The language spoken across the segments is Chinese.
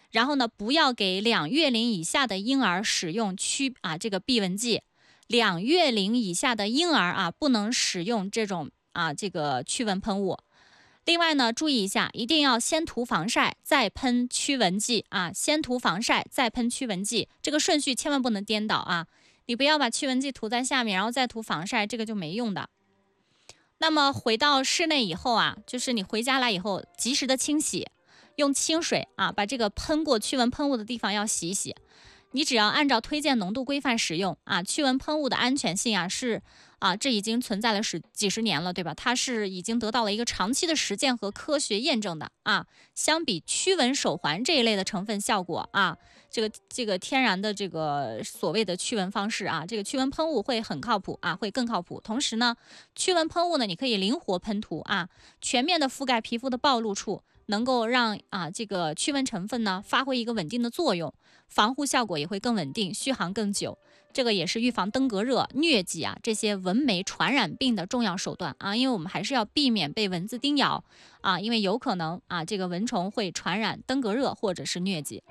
然后呢，不要给2月龄以下的婴儿使用这个避蚊剂，2月龄以下的婴儿不能使用这种这个驱蚊喷雾。另外呢，注意一下，一定要先涂防晒，再喷驱蚊剂先涂防晒，再喷驱蚊剂，这个顺序千万不能颠倒你不要把驱蚊剂涂在下面，然后再涂防晒，这个就没用的。那么回到室内以后就是你回家来以后，及时的清洗，用清水把这个喷过驱蚊喷雾的地方要洗一洗。你只要按照推荐浓度规范使用驱蚊喷雾的安全性是这已经存在了几十年了，对吧？它是已经得到了一个长期的实践和科学验证的相比驱蚊手环这一类的成分效果这个天然的这个所谓的驱蚊方式这个驱蚊喷雾会很靠谱会更靠谱。同时呢，驱蚊喷雾呢，你可以灵活喷涂全面的覆盖皮肤的暴露处，能够让这个驱蚊成分呢发挥一个稳定的作用，防护效果也会更稳定，续航更久。这个也是预防登革热、疟疾这些蚊媒传染病的重要手段因为我们还是要避免被蚊子叮咬因为有可能这个蚊虫会传染登革热或者是疟疾。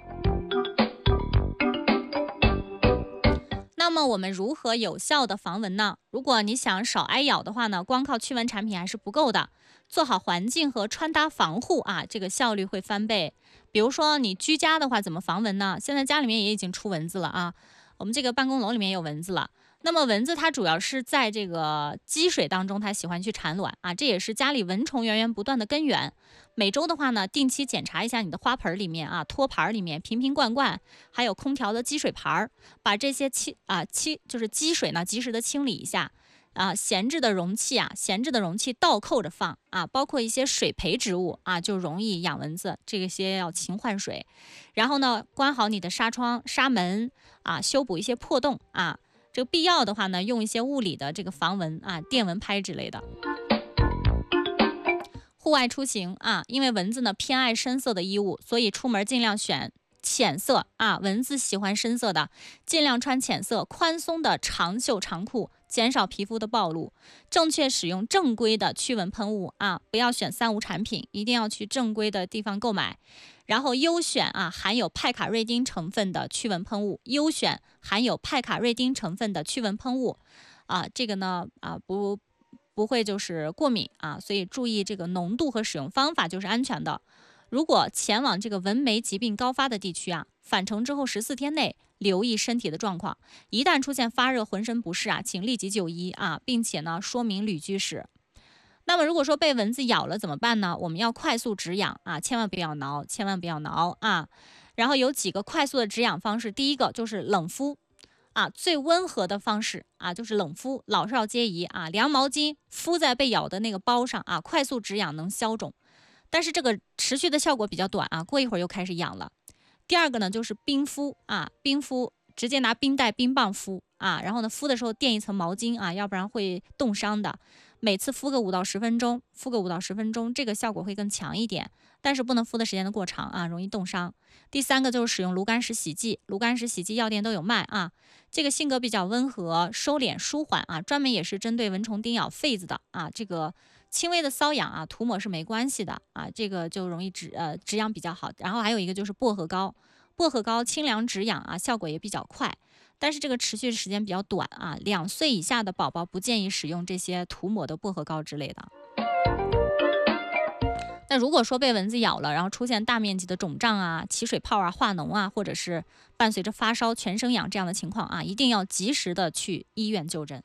那么我们如何有效的防蚊呢？如果你想少挨咬的话呢，光靠驱蚊产品还是不够的，做好环境和穿搭防护这个效率会翻倍。比如说你居家的话，怎么防蚊呢？现在家里面也已经出蚊子了我们这个办公楼里面也有蚊子了。那么蚊子它主要是在这个积水当中，它喜欢去产卵这也是家里蚊虫源源不断的根源。每周的话呢，定期检查一下你的花盆里面托盘里面瓶瓶罐罐，还有空调的积水盘，把这些就是积水呢及时的清理一下闲置的容器倒扣着放包括一些水培植物就容易养蚊子，这些要勤换水。然后呢，关好你的纱窗、纱门修补一些破洞这个必要的话呢，用一些物理的这个防蚊电蚊拍之类的。户外出行因为蚊子呢偏爱深色的衣物，所以出门尽量选浅色蚊子喜欢深色的，尽量穿浅色宽松的长袖长裤，减少皮肤的暴露。正确使用正规的驱蚊喷雾不要选三无产品，一定要去正规的地方购买。然后优选含有派卡瑞丁成分的驱蚊喷雾，优选含有派卡瑞丁成分的驱蚊喷雾这个呢不会就是过敏所以注意这个浓度和使用方法就是安全的。如果前往这个蚊媒疾病高发的地区返程之后14天内留意身体的状况，一旦出现发热、浑身不适请立即就医并且呢说明旅居史。那么如果说被蚊子咬了怎么办呢？我们要快速止痒千万不要挠，千万不要挠然后有几个快速的止痒方式，第一个就是冷敷最温和的方式就是冷敷，老少皆宜凉毛巾敷在被咬的那个包上快速止痒，能消肿。但是这个持续的效果比较短过一会儿又开始痒了。第二个呢就是冰敷冰敷直接拿冰袋、冰棒敷然后呢敷的时候垫一层毛巾要不然会冻伤的。每次敷个5到10分钟，这个效果会更强一点，但是不能敷的时间的过长容易冻伤。第三个就是使用炉甘石洗剂，炉甘石洗剂药店都有卖这个性格比较温和、收敛、舒缓专门也是针对蚊虫叮咬痱子的这个轻微的瘙痒涂抹是没关系的这个就容易止痒比较好。然后还有一个就是薄荷膏，薄荷膏清凉止痒效果也比较快，但是这个持续时间比较短2岁以下的宝宝不建议使用这些涂抹的薄荷膏之类的。那如果说被蚊子咬了，然后出现大面积的肿胀起水泡化脓或者是伴随着发烧、全身痒这样的情况一定要及时的去医院就诊。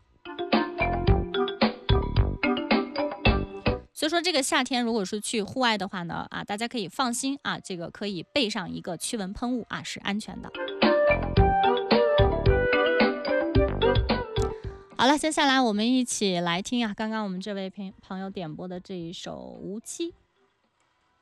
所以说这个夏天如果是去户外的话呢大家可以放心这个可以备上一个驱蚊喷雾是安全的。好了，接下来我们一起来听刚刚我们这位朋友点播的这一首《无期》。